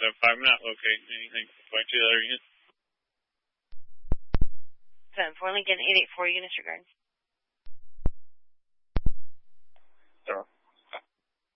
775, I'm not locating anything. Point to the other unit. 7-4 Lincoln, 884, units regarding.